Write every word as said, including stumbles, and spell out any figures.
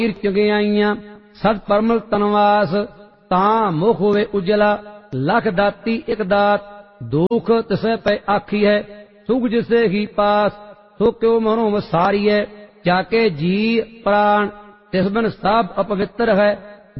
ਚੰਗਿਆਈਆਂ ਸਤ ਪਰਮਲ ਤਨਵਾਸ ਤਾਂ ਮੁਖ ਹੋਵੇ ਉਜਲਾ ਲਖ ਦਾਤੀ ਇਕ ਦਾਤ ਦੁਖ ਤਿਸੈ ਪੈ ਆਖੀ ਹੈ ਸੁਖ ਜਿਸੇ ਹੀ ਪਾਸ ਸੋ ਕਿਉ ਮਨੋ ਵਸਾਰੀ ਹੈ ਜਾਕੇ ਜੀ ਪ੍ਰਾਣ ਤਿਸ ਬਿਨ ਸਭ ਅਪਵਿੱਤਰ ਹੈ